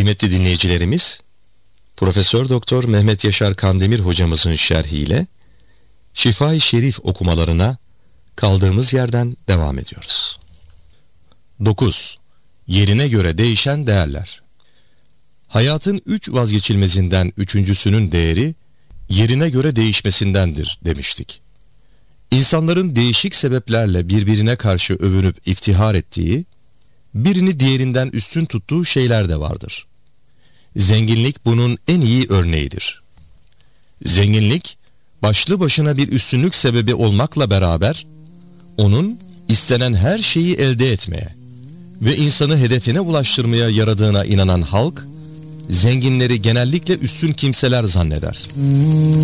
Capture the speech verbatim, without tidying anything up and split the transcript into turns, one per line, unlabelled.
Kıymetli dinleyicilerimiz, Profesör Doktor Mehmet Yaşar Kandemir hocamızın şerhiyle Şifa-i Şerif okumalarına kaldığımız yerden devam ediyoruz. dokuz. Yerine göre değişen değerler. Hayatın üç vazgeçilmezinden üçüncüsünün değeri yerine göre değişmesindendir demiştik. İnsanların değişik sebeplerle birbirine karşı övünüp iftihar ettiği, birini diğerinden üstün tuttuğu şeyler de vardır. Zenginlik bunun en iyi örneğidir. Zenginlik, başlı başına bir üstünlük sebebi olmakla beraber, onun istenen her şeyi elde etmeye ve insanı hedefine ulaştırmaya yaradığına inanan halk, zenginleri genellikle üstün kimseler zanneder.